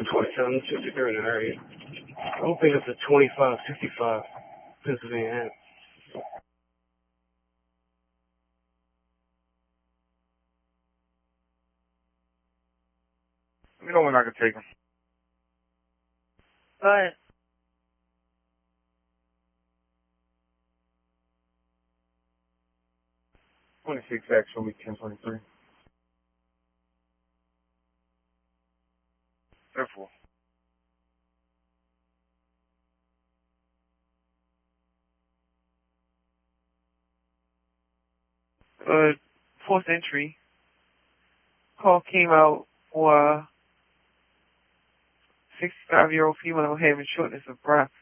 2763 in the area. I don't think it's a 2565 Pennsylvania. Let me know when I can take him. Go ahead. 26 actually, 1023. Therefore. Fourth entry. Call came out for a 65-year-old female having shortness of breath.